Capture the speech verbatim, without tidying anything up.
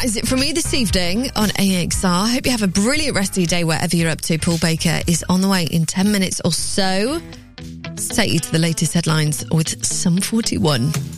that is it from me this evening on A X R. Hope you have a brilliant rest of your day wherever you're up to. Paul Baker is on the way in ten minutes or so. Let's take you to the latest headlines with Sum forty-one.